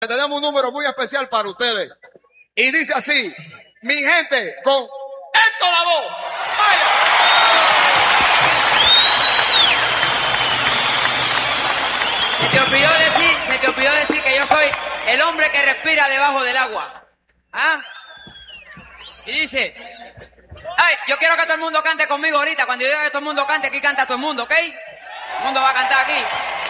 Tenemos un número muy especial para ustedes. Y dice así, mi gente, con Héctor Lavoe. ¡Vaya! Se te olvidó decir que yo soy el hombre que respira debajo del agua. ¿Ah? Y dice, ay, yo quiero que todo el mundo cante conmigo ahorita. Cuando yo diga que todo el mundo cante, aquí canta todo el mundo, ¿ok? Todo el mundo va a cantar aquí.